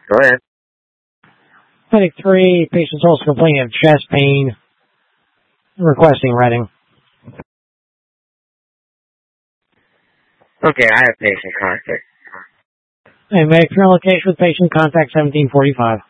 Go ahead. Medic 3, patient's also complaining of chest pain, requesting Reading. Okay, I have patient contact. And Medic 3 on location with patient, contact 1745.